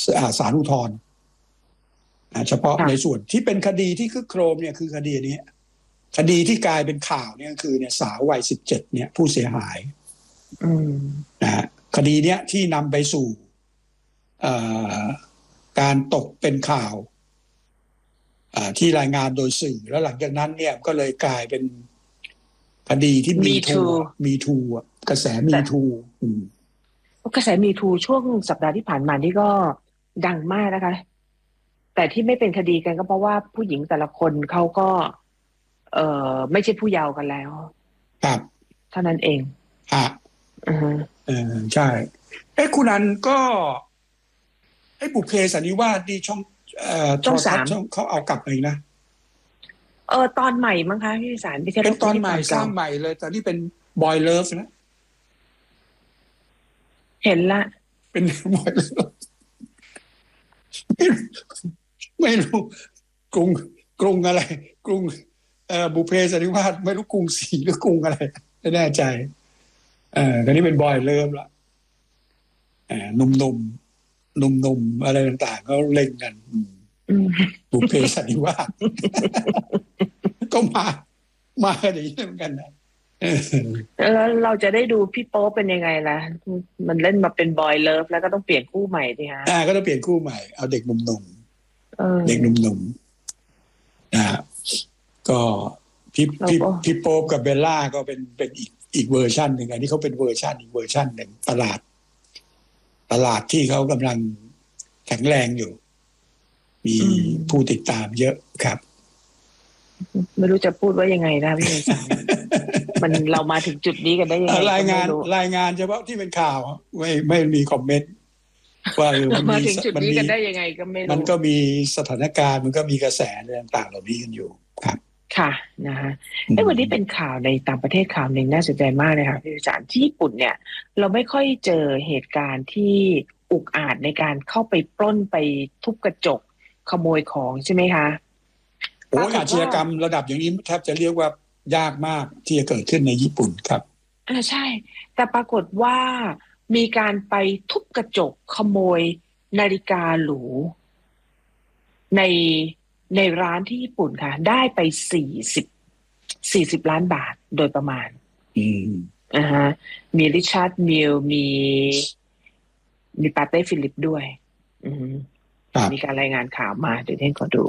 ศาลอุทธรณ์เฉพาะในส่วนที่เป็นคดีที่คึกโครมเนี่ยคือคดีนี้คดีที่กลายเป็นข่าวเนี่ยคือเนี่ยสาววัย17เนี่ยผู้เสียหายนะฮะคดีเนี้ยที่นำไปสู่การตกเป็นข่าวที่รายงานโดยสื่อแล้วหลังจากนั้นเนี่ยก็เลยกลายเป็นคดีที่มีทูกระแสมีทูกระแสมีทูช่วงสัปดาห์ที่ผ่านมานี่ก็ดังมากนะคะแต่ที่ไม่เป็นคดีกันก็เพราะว่าผู้หญิงแต่ละคนเขาก็ไม่ใช่ผู้เยาว์กันแล้วครับเท่านั้นเองใช่คุณนันก็บุพเพสันนิวาสดีช่อง3เขาเอากลับไปนะตอนใหม่มั้งคะพี่สารไม่ใช่เป็นตอนใหม่สร้างใหม่เลยแต่นี่เป็นบอยเลิฟนะเห็นละเป็นบอยเลิฟไม่รู้กรุงอะไรกรุงบุพเพสันนิวาสไม่รู้กรุงศรีหรือกรุงอะไรไม่แน่ใจตอนนี้เป็นบอยเลิฟละหนุ่มอะไรต่างๆเขาเล่นกันบุพเพสันนิวาสก็มาอย่างนี้เหมือนกันนะแล้วเราจะได้ดูพี่โป๊เป็นยังไงล่ะมันเล่นมาเป็นบอยเลิฟแล้วก็ต้องเปลี่ยนคู่ใหม่ดิฮะก็ต้องเปลี่ยนคู่ใหม่เอาเด็กหนุ่มเด็กหนุ่มก็พี่โป๊กับเบลล่าก็เป็นอีกเวอร์ชันหนึ่งอันนี้เขาเป็นเวอร์ชันอีกเวอร์ชันหนึ่งตลาดที่เขากำลังแข็งแรงอยู่มีผู้ติดตามเยอะครับไม่รู้จะพูดว่ายังไงนะพี่สารมันเรามาถึงจุดนี้กันได้ยังไงรายงานเฉพาะที่เป็นข่าวไม่มีคอมเมนต์ว่ามันมาถึงจุดนี้กันได้ยังไงก็ไม่รู้มันก็มีสถานการณ์มันก็มีกระแสต่างๆเหล่านี้กันอยู่ครับค่ะนะฮะวันนี้เป็นข่าวในต่างประเทศข่าวหนึ่งน่าสนใจมากเลยค่ะพี่สารที่ญี่ปุ่นเนี่ยเราไม่ค่อยเจอเหตุการณ์ที่อุกอาจในการเข้าไปปล้นไปทุบกระจกขโมยของใช่ไหมคะอาชญากรรมระดับอย่างนี้แทบจะเรียกว่ายากมากที่จะเกิดขึ้นในญี่ปุ่นครับใช่แต่ปรากฏว่ามีการไปทุบกระจกขโมยนาฬิกาหรูในร้านที่ญี่ปุ่นค่ะได้ไป40 ล้านบาทโดยประมาณมีริชาร์ดมิลมีปาเต้ฟิลิปด้วยมีการรายงานข่าวมาเดี๋ยวให้ขอดู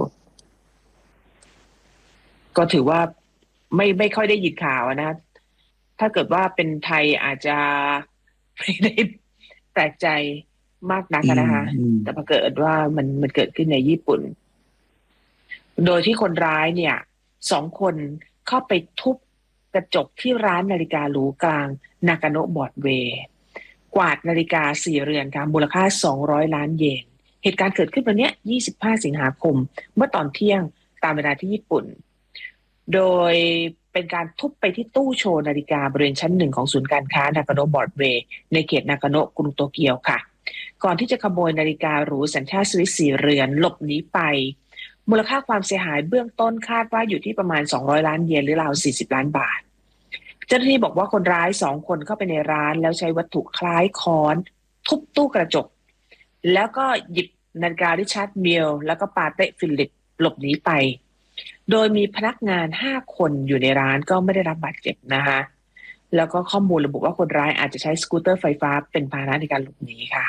ก็ถือว่าไม่ค่อยได้ยินข่าวนะถ้าเกิดว่าเป็นไทยอาจจะไม่ได้แปลกใจมากนักนะคะแต่พอเกิดว่ามันเกิดขึ้นในญี่ปุ่นโดยที่คนร้ายเนี่ย2 คนเข้าไปทุบกระจกที่ร้านนาฬิกาหรูกลางนากาโนะบรอดเวย์กวาดนาฬิกา4 เรือนค่ะมูลค่า200 ล้านเยนเหตุการณ์เกิดขึ้นวันนี้25 สิงหาคมเมื่อตอนเที่ยงตามเวลาที่ญี่ปุ่นโดยเป็นการทุบไปที่ตู้โชว์นาฬิกาบริเวณชั้น1ของศูนย์การค้านากาโนะบรอดเวย์ในเขตนากาโนะกรุงโตเกียวค่ะก่อนที่จะขโมยนาฬิกาหรูสัญชาติสวิส4 เรือนหลบหนีไปมูลค่าความเสียหายเบื้องต้นคาดว่าอยู่ที่ประมาณ200 ล้านเยนหรือราว40 ล้านบาทเจ้าหน้าที่บอกว่าคนร้าย2 คนเข้าไปในร้านแล้วใช้วัตถุคล้ายค้อนทุบตู้กระจกแล้วก็หยิบนาฬิการิชาร์ดมิลแล้วก็ปาเต้ฟิลิปหลบหนีไปโดยมีพนักงาน5 คนอยู่ในร้านก็ไม่ได้รับบาดเจ็บนะคะแล้วก็ข้อมูลระบุว่าคนร้ายอาจจะใช้สกูตเตอร์ไฟฟ้าเป็นพาหนะในการหลบหนีค่ะ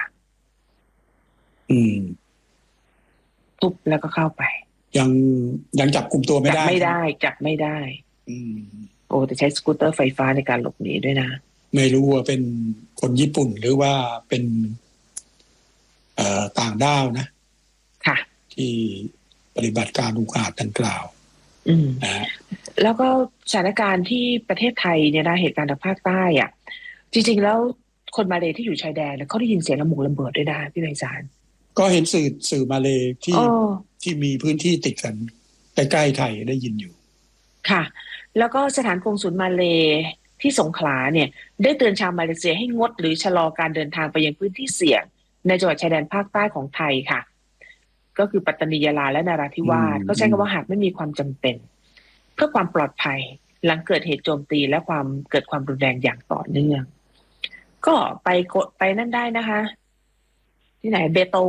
ทุบแล้วก็เข้าไปยังจับกลุ่มตัวไม่ได้จับไม่ได้แต่ใช้สกูตเตอร์ไฟฟ้าในการหลบหนีด้วยนะไม่รู้ว่าเป็นคนญี่ปุ่นหรือว่าเป็นต่างด้าวนะค่ะที่ปฏิบัติการอุกอาจดังกล่าวแล้วก็สถานการณ์ที่ประเทศไทยเนี่ยนะเหตุการณ์ทางภาคใต้อ่ะจริงๆแล้วคนมาเลที่อยู่ชายแดนเขาได้ยินเสียงระเบิดด้วยนะพี่ไพศาลก็เห็นสื่อมาเลที่มีพื้นที่ติดกันใกล้ๆไทยได้ยินอยู่ค่ะแล้วก็สถานกงสุลมาเลที่สงขลาเนี่ยได้เตือนชาวมาเลเซียให้งดหรือชะลอการเดินทางไปยังพื้นที่เสี่ยงในจังหวัดชายแดนภาคใต้ของไทยค่ะก็คือปัตตานียะลาและนราธิวาสก็ใช้คำว่าหากไม่มีความจำเป็นเพื่อความปลอดภัยหลังเกิดเหตุโจมตีและเกิดความรุนแรงอย่างต่อเนื่องก็ไปนั่นได้นะคะที่ไหนเบโต